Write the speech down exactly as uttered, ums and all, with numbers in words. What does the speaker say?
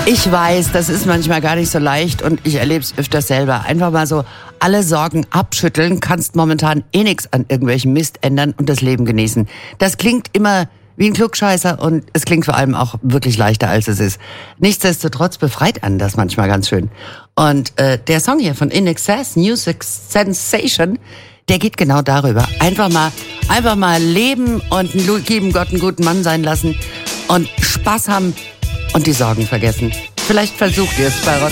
Ich weiß, das ist manchmal gar nicht so leicht und ich erlebe es öfters selber. Einfach mal so alle Sorgen abschütteln, kannst momentan eh nichts an irgendwelchen Mist ändern und das Leben genießen. Das klingt immer wie ein Klugscheißer und es klingt vor allem auch wirklich leichter, als es ist. Nichtsdestotrotz befreit einen das manchmal ganz schön. Und äh, der Song hier von In Excess, New Sensation, der geht genau darüber. Einfach mal, einfach mal leben und einen lieben Gott einen guten Mann sein lassen und Spaß haben und die Sorgen vergessen. Vielleicht versucht ihr es bei Rock